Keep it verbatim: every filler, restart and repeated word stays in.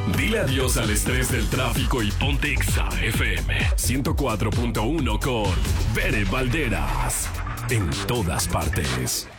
Dile adiós al estrés del tráfico y ponte Exa F M ciento cuatro punto uno con Bere Valderas. En todas partes.